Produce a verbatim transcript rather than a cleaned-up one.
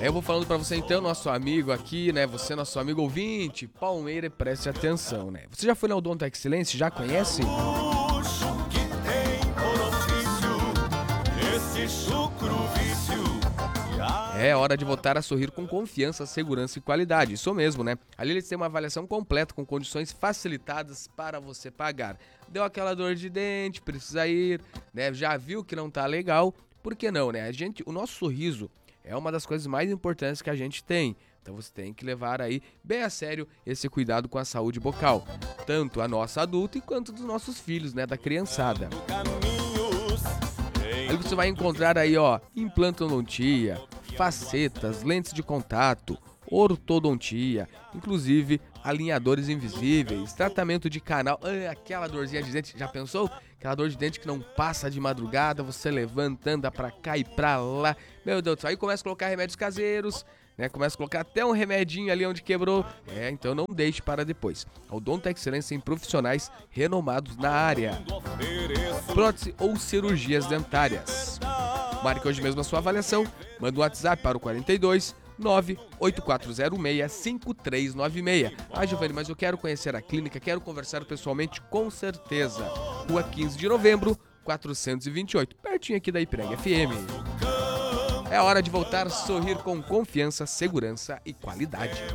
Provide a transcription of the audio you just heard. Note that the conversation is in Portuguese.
Aí eu vou falando pra você então, nosso amigo aqui, né? Você, nosso amigo ouvinte, Palmeira, preste atenção, né? Você já foi na Odonto Excelência? Já conhece? Luxo que tem por ofício, esse chucro vício. É hora de voltar a sorrir com confiança, segurança e qualidade. Isso mesmo, né? Ali eles têm uma avaliação completa com condições facilitadas para você pagar. Deu aquela dor de dente, precisa ir, né? Já viu que não tá legal? Por que não, né? A gente, o nosso sorriso é uma das coisas mais importantes que a gente tem. Então você tem que levar aí bem a sério esse cuidado com a saúde bucal. Tanto a nossa adulta quanto dos nossos filhos, né? Da criançada. Caminhos Aí você vai encontrar aí, ó, implantodontia, facetas, lentes de contato, ortodontia, inclusive alinhadores invisíveis, tratamento de canal, ah, aquela dorzinha de dente, já pensou? Aquela dor de dente que não passa de madrugada, você levanta, anda pra cá e pra lá, meu Deus do céu, aí começa a colocar remédios caseiros, né, começa a colocar até um remedinho ali onde quebrou, é, então não deixe para depois. A Odonto Excelência em profissionais renomados na área, ofereço. prótese ou cirurgias dentárias. Marque hoje mesmo a sua avaliação, manda um WhatsApp para o quarenta e dois, nove oito quatro zero seis, cinco três nove seis. Ah, Giovanni, mas eu quero conhecer a clínica, quero conversar pessoalmente, com certeza. Rua quinze de novembro, quatrocentos e vinte e oito, pertinho aqui da Ipiranga F M. É hora de voltar a sorrir com confiança, segurança e qualidade.